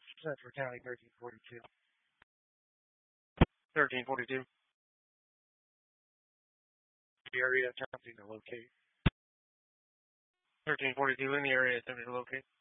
Central County 1342. 1342. The area attempting to locate. 1342 in the area attempting to locate.